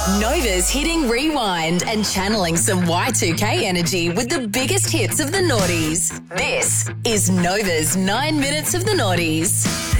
Nova's hitting rewind and channeling some Y2K energy with the biggest hits of the noughties. This is Nova's 9 Minutes of the Noughties.